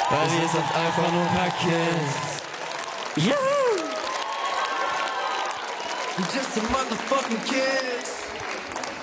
Weil wir sind einfach nur ein paar Kids. Yeah! We're just a motherfucking kids.